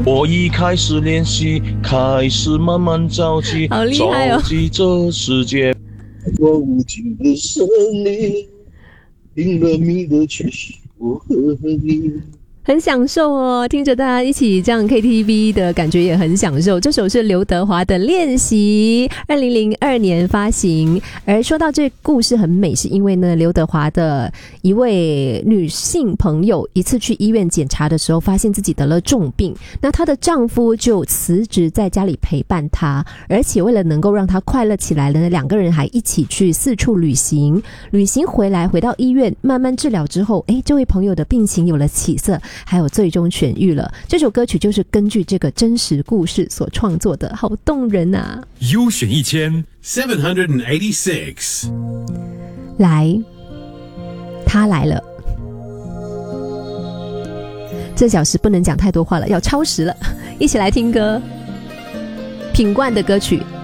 我已开始练习，开始慢慢着急， 好厉害哦！ 着急这世界，我无尽的森林，拼了命的去寻我和你。 很享受哦，听着大家一起这样 KTV 的感觉也很享受。这首是刘德华的《练习》，2002年发行。而说到这故事很美，是因为呢，刘德华的一位女性朋友一次去医院检查的时候，发现自己得了重病，那她的丈夫就辞职在家里陪伴她，而且为了能够让她快乐起来呢，两个人还一起去四处旅行。旅行回到医院慢慢治疗之后，这位朋友的病情有了起色，还有最终痊愈了。这首歌曲就是根据这个真实故事所创作的，好动人啊。 优选1786， 来，他来了。这小时不能讲太多话了，要超时了。一起来听歌，品冠的歌曲《